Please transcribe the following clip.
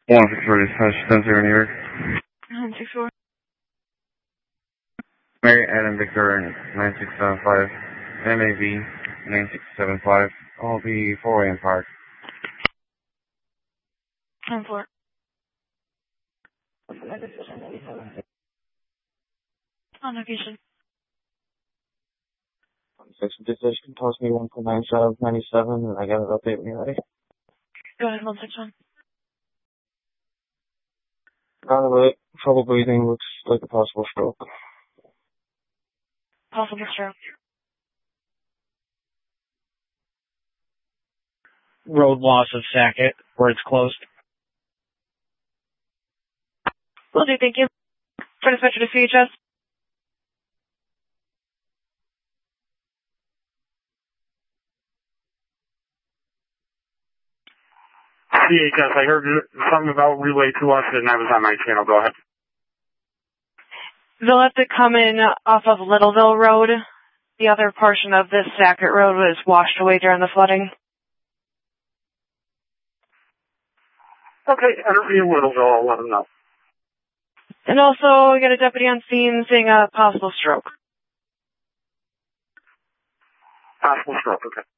164 dispatch, 10-0 New York. 164. Mary Adam Victor 9675, MAV 9675. I'll be 4-way in park. 10-4. On location. Decision toss me 1.9 shot of 97, and I got an update when you're ready. Go ahead, 161. On the right, trouble breathing, looks like a possible stroke. Possible stroke. Road loss of Sackett, where it's closed. Will do, thank you. For dispatcher to CHS. CHS, I heard something about relay to us and I was on my channel. Go ahead. They'll have to come in off of Littleville Road. The other portion of this Sackett Road was washed away during the flooding. Okay, interview Littleville, I'll let them know. And also, we got a deputy on scene saying a possible stroke. Possible stroke, okay.